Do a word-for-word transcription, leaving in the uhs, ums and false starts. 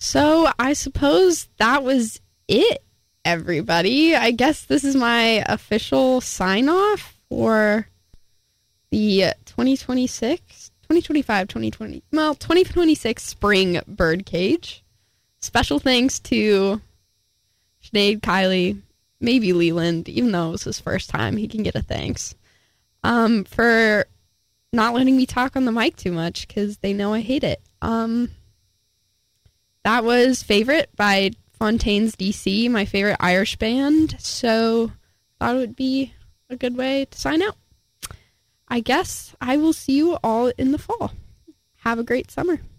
So I suppose that was it, everybody. I guess this is my official sign-off for the twenty twenty-six, twenty twenty-five, twenty twenty, well, twenty twenty-six Spring Birdcage. Special thanks to Sinead, Kylie, maybe Leland, even though it was his first time, he can get a thanks, um, for not letting me talk on the mic too much, because they know I hate it. Um, that was Favorite by Fontaines D C, my favorite Irish band, so thought it would be a good way to sign out. I guess I will see you all in the fall. Have a great summer.